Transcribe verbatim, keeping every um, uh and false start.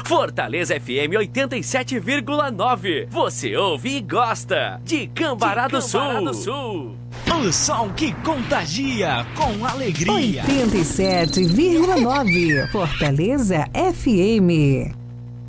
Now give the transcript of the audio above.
Fortaleza F M oitenta e sete vírgula nove. Você ouve e gosta de Cambará do Sul. do Sul. O som que contagia com alegria. oitenta e sete vírgula nove. Fortaleza F M.